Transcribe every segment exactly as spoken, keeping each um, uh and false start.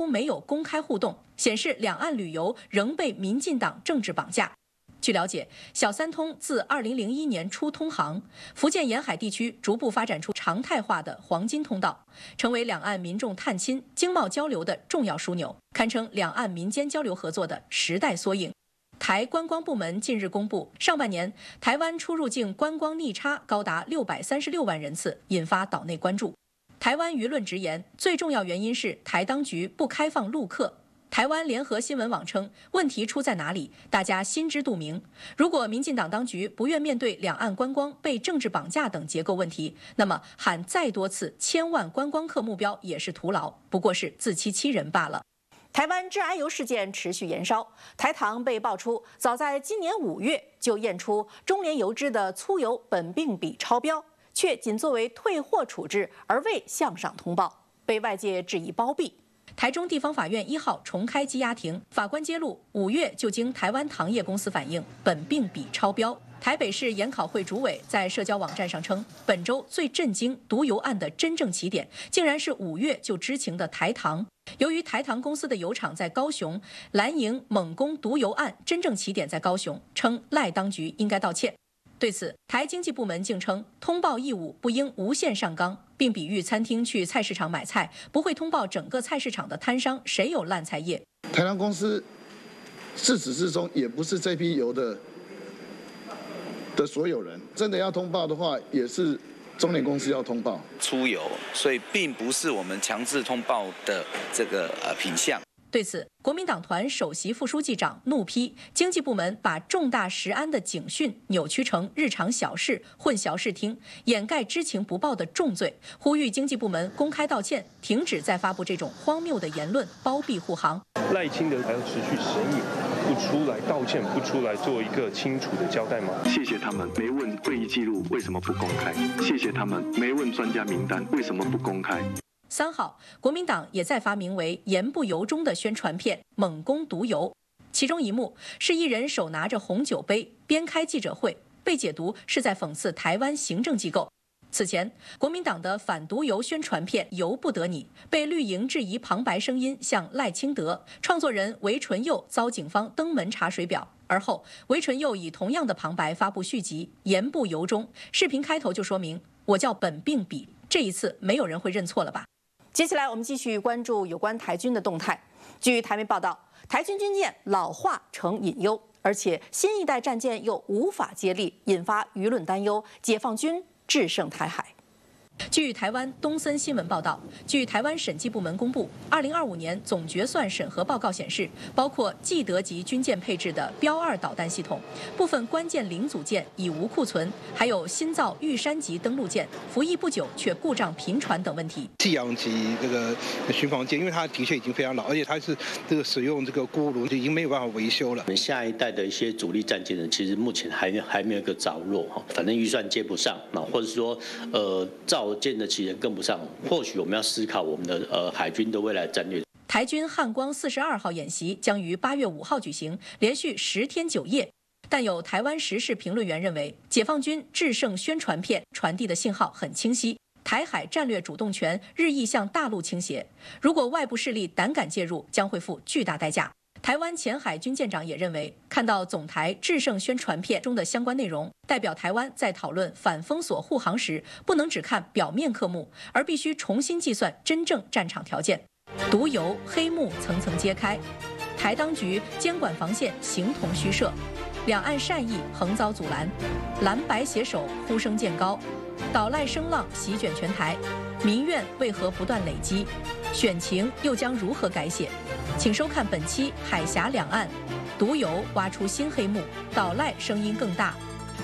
没有公开互动，显示两岸旅游仍被民进党政治绑架。据了解，小三通自二零零一年初通航，福建沿海地区逐步发展出常态化的黄金通道，成为两岸民众探亲、经贸交流的重要枢纽，堪称两岸民间交流合作的时代缩影。台观光部门近日公布，上半年台湾出入境观光逆差高达六百三十六万人次，引发岛内关注。台湾舆论直言，最重要原因是台当局不开放陆客。台湾联合新闻网称，问题出在哪里？大家心知肚明。如果民进党当局不愿面对两岸观光被政治绑架等结构问题，那么喊再多次千万观光客目标也是徒劳，不过是自欺欺人罢了。 台湾致癌油事件持续延烧，台糖被爆出早在今年五月就验出中联油脂的粗油苯并芘超标，却仅作为退货处置而未向上通报，被外界质疑包庇。 台中地方法院一号重开羁押庭，法官揭露，五月就经台湾糖业公司反映苯并芘超标。台北市研考会主委在社交网站上称，本周最震惊毒油案的真正起点，竟然是五月就知情的台糖。由于台糖公司的油厂在高雄，蓝营猛攻毒油案真正起点在高雄，称赖当局应该道歉。对此，台经济部门竟称，通报义务不应无限上纲，并比喻餐厅去菜市场买菜，不会通报整个菜市场的摊商谁有烂菜叶。 台糖公司自始至终也不是这批油的的所有人，真的要通报的话，也是中联公司要通报出油，所以并不是我们强制通报的这个呃品项。 对此，国民党团首席副书记长怒批经济部门把重大食安的警讯扭曲成日常小事，混淆视听，掩盖知情不报的重罪，呼吁经济部门公开道歉，停止再发布这种荒谬的言论，包庇护航。 赖清德还要持续审议，不出来道歉，不出来做一个清楚的交代吗？ 谢谢他们没问会议记录为什么不公开，谢谢他们没问专家名单为什么不公开。 三号，国民党也在发名为“言不由衷”的宣传片，猛攻毒油。其中一幕是一人手拿着红酒杯，边开记者会，被解读是在讽刺台湾行政机构。此前，国民党的反毒油宣传片《由不得你》被绿营质疑旁白声音像赖清德，创作人韦纯佑遭警方登门查水表。而后，韦纯佑以同样的旁白发布续集《言不由衷》，视频开头就说明我叫苯并芘，这一次没有人会认错了吧？ 接下来我们继续关注有关台军的动态。据台媒报道，台军军舰老化成隐忧，而且新一代战舰又无法接力，引发舆论担忧，解放军制胜台海。 据台湾东森新闻报道，据台湾审计部门公布，二零二五年总决算审核报告显示，包括既得级军舰配置的标二导弹系统、部分关键零组件已无库存，还有新造玉山级登陆舰服役不久却故障频传等问题。 夕阳级这个巡防舰，因为它的确已经非常老，而且它是这个使用这个锅炉，已经没有办法维修了。 我们下一代的一些主力战舰呢，其实目前还还没有一个着落哈，反正预算接不上啊，或者说呃造舰的期人跟不上，或许我们要思考我们的呃海军的未来战略。 台军汉光四十二号演习将于八月五号举行，连续十天九夜。但有台湾时事评论员认为，解放军制胜宣传片传递的信号很清晰，台海战略主动权日益向大陆倾斜。如果外部势力胆敢介入，将会付巨大代价。台湾前海军舰长也认为，看到总台制胜宣传片中的相关内容，代表台湾在讨论反封锁护航时，不能只看表面科目，而必须重新计算真正战场条件。毒油黑幕层层揭开，台当局监管防线形同虚设，两岸善意横遭阻拦，蓝白携手呼声渐高，岛赖声浪席卷全台，民怨为何不断累积？选情又将如何改写？请收看本期《海峡两岸》，毒油挖出新黑幕，岛赖声音更大。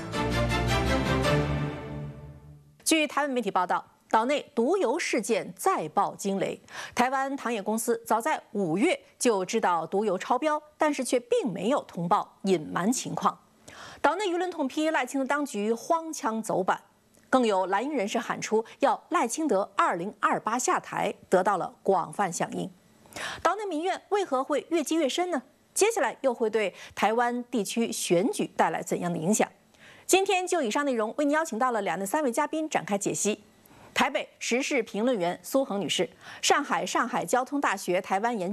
据台湾媒体报道，岛内毒油事件再爆惊雷。台湾糖业公司早在五月就知道毒油超标，但是却并没有通报，隐瞒情况。岛内舆论痛批赖清德当局荒腔走板，更有蓝营人士喊出要赖清德二零二八下台，得到了广泛响应。岛内民怨为何会越积越深呢？接下来又会对台湾地区选举带来怎样的影响？今天就以上内容为您邀请到了两岸三位嘉宾展开解析。台北时事评论员苏恒女士，上海上海交通大学台湾研究